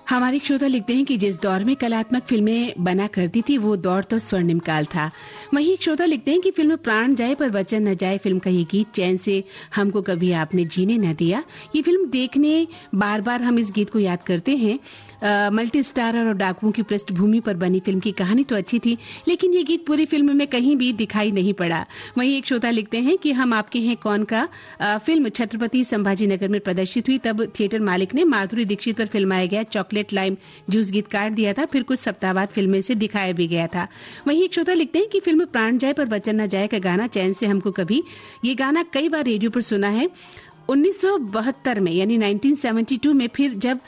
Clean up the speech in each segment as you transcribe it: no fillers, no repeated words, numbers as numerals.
हमारे श्रोता लिखते हैं कि जिस दौर में कलात्मक फिल्में बना करती थी वो दौर तो स्वर्णिम काल था। वहीं एक श्रोता लिखते हैं कि फिल्म प्राण जाए पर वचन न जाए फिल्म का ये गीत चैन से हमको कभी आपने जीने न दिया। ये फिल्म देखने बार बार हम इस गीत को याद करते हैं। मल्टी स्टारर और डाकुओं की पृष्ठभूमि पर बनी फिल्म की कहानी तो अच्छी थी, लेकिन ये गीत पूरी फिल्म में कहीं भी दिखाई नहीं पड़ा। वहीं एक श्रोता लिखते हैं कि हम आपके हैं कौन का फिल्म छत्रपति संभाजीनगर में प्रदर्शित हुई, तब थिएटर मालिक ने माधुरी दीक्षित पर फिल्माया गया चॉकलेट लाइम जूस गीत काट दिया था, फिर कुछ सप्ताह बाद फिल्म में से दिखाया भी गया था। वहीं एक श्रोता लिखते हैं कि फिल्म प्राण जाए पर वचन न जाए का गाना चैन से हमको कभी, ये गाना कई बार रेडियो पर सुना है। 1972 में यानी 1972 में, फिर जब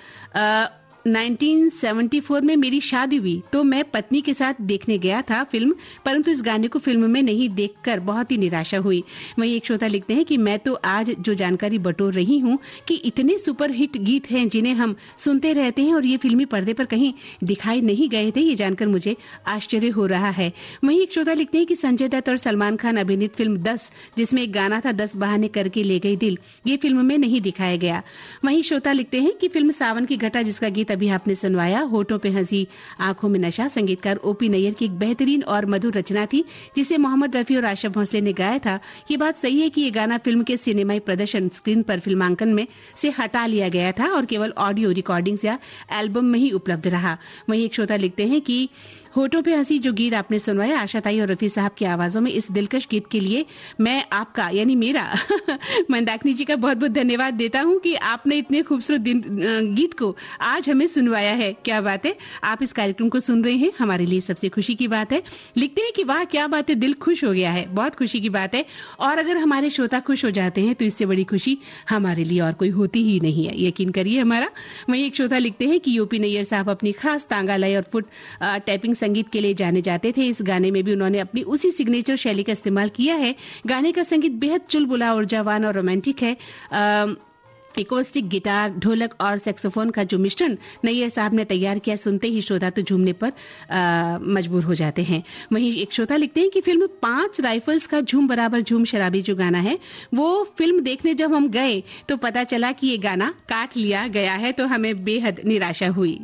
1974 में मेरी शादी हुई तो मैं पत्नी के साथ देखने गया था फिल्म, परंतु इस गाने को फिल्म में नहीं देखकर बहुत ही निराशा हुई। वहीं एक श्रोता लिखते हैं कि मैं तो आज जो जानकारी बटोर रही हूँ कि इतने सुपरहिट गीत हैं जिन्हें हम सुनते रहते हैं और ये फिल्मी पर्दे पर कहीं दिखाई नहीं गए थे, ये जानकर मुझे आश्चर्य हो रहा है। वहीं एक श्रोता लिखते हैं कि संजय दत्त और सलमान खान अभिनीत फिल्म 10, जिसमें एक गाना था 10 बहाने करके ले गई दिल, ये फिल्म में नहीं दिखाया गया। वहीं श्रोता लिखते हैं कि फिल्म सावन की घटा, जिसका गीत अभी आपने सुनवाया, होठों पे हंसी आंखों में नशा, संगीतकार ओपी नैयर की एक बेहतरीन और मधुर रचना थी जिसे मोहम्मद रफी और आशा भोसले ने गाया था। ये बात सही है कि ये गाना फिल्म के सिनेमाई प्रदर्शन स्क्रीन पर फिल्मांकन में से हटा लिया गया था और केवल ऑडियो रिकॉर्डिंग्स या एल्बम में ही उपलब्ध रहा। वहीं एक श्रोता लिखते हैं कि होठों पे हंसी जो गीत आपने सुनवाया आशा ताई और रफी साहब की आवाजों में, इस दिलकश गीत के लिए मैं आपका यानी मेरा मंदाकिनी जी का बहुत बहुत धन्यवाद देता हूं कि आपने इतने खूबसूरत गीत को आज हमें सुनवाया है। क्या बात है, आप इस कार्यक्रम को सुन रहे हैं, हमारे लिए सबसे खुशी की बात है। लिखते हैं कि वाह क्या बात है, दिल खुश हो गया है, बहुत खुशी की बात है। और अगर हमारे श्रोता खुश हो जाते हैं तो इससे बड़ी खुशी हमारे लिए और कोई होती ही नहीं है, यकीन करिए हमारा। वहीं एक श्रोता लिखते हैं कि यूपी नैयर साहब अपनी खास तांगा लय और फुट टैपिंग संगीत के लिए जाने जाते थे। इस गाने में भी उन्होंने अपनी उसी सिग्नेचर शैली का इस्तेमाल किया है। गाने का संगीत बेहद चुलबुला, ऊर्जावान और रोमांटिक है। एकोस्टिक गिटार, ढोलक और सैक्सोफोन का जो मिश्रण नैयर साहब ने तैयार किया, सुनते ही श्रोता तो झूमने पर मजबूर हो जाते हैं। वहीं एक श्रोता लिखते हैं कि फिल्म 5 राइफल्स का झूम बराबर झूम शराबी जो गाना है, वो फिल्म देखने जब हम गए तो पता चला कि ये गाना काट लिया गया है, तो हमें बेहद निराशा हुई।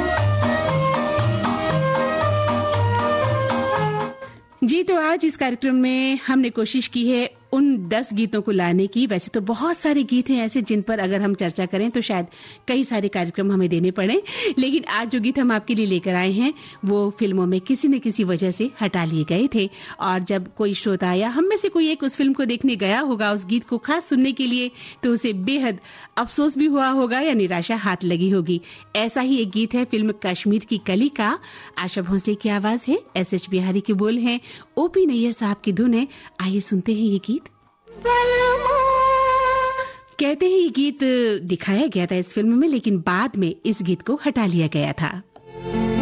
जी, तो आज इस कार्यक्रम में हमने कोशिश की है उन 10 गीतों को लाने की। वैसे तो बहुत सारे गीत हैं ऐसे जिन पर अगर हम चर्चा करें तो शायद कई सारे कार्यक्रम हमें देने पड़े, लेकिन आज जो गीत हम आपके लिए लेकर आए हैं वो फिल्मों में किसी न किसी वजह से हटा लिए गए थे। और जब कोई श्रोता या हम में से कोई एक उस फिल्म को देखने गया होगा उस गीत को खास सुनने के लिए, तो उसे बेहद अफसोस भी हुआ होगा या निराशा हाथ लगी होगी। ऐसा ही एक गीत है फिल्म कश्मीर की कली का। आशा भोसले की आवाज है, एस.एच. बिहारी के बोल हैं, ओपी नैयर साहब की धुन है। आइए सुनते हैं ये गीत। कहते हैं ये गीत दिखाया गया था इस फिल्म में, लेकिन बाद में इस गीत को हटा लिया गया था।